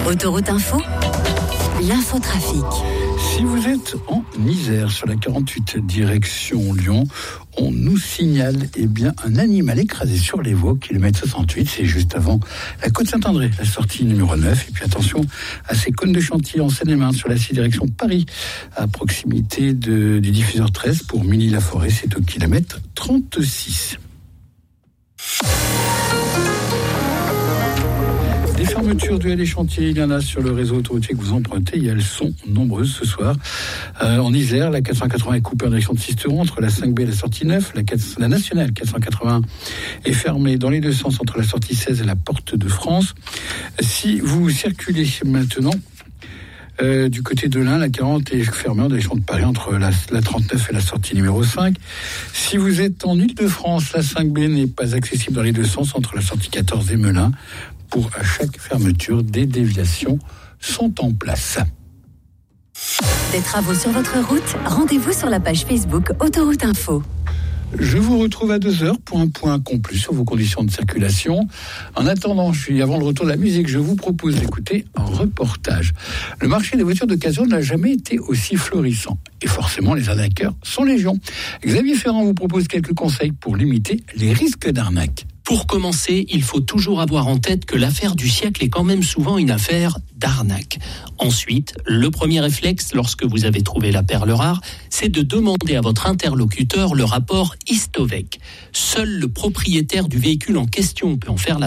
Autoroute Info, l'infotrafic. Si vous êtes en Isère, sur la 48 direction Lyon, on nous signale un animal écrasé sur les voies, kilomètre 68, c'est juste avant la côte Saint-André, la sortie numéro 9. Et puis attention à ces cônes de chantier en Seine-et-Marne, sur la 6 direction Paris, à proximité du diffuseur 13 pour Milly-la-Forêt, c'est au kilomètre 36. Des fermetures duels et chantiers, il y en a sur le réseau autoroutier que vous empruntez et elles sont nombreuses ce soir. En Isère, la 480 est coupée en direction de Sisteron entre la 5B et la sortie 9. La nationale 480 est fermée dans les deux sens entre la sortie 16 et la porte de France. Si vous circulez maintenant du côté de l'Ain, la 40 est fermée en direction de Paris entre la 39 et la sortie numéro 5. Si vous êtes en Île-de-France, la 5B n'est pas accessible dans les deux sens entre la sortie 14 et Melun. Pour chaque fermeture, des déviations sont en place. Des travaux sur votre route, rendez-vous sur la page Facebook Autoroute Info. Je vous retrouve à 2h pour un point complet sur vos conditions de circulation. En attendant, avant le retour de la musique, je vous propose d'écouter un reportage. Le marché des voitures d'occasion n'a jamais été aussi florissant. Et forcément, les arnaqueurs sont légion. Xavier Ferrand vous propose quelques conseils pour limiter les risques d'arnaque. Pour commencer, il faut toujours avoir en tête que l'affaire du siècle est quand même souvent une affaire d'arnaque. Ensuite, le premier réflexe, lorsque vous avez trouvé la perle rare, c'est de demander à votre interlocuteur le rapport Istovec. Seul le propriétaire du véhicule en question peut en faire la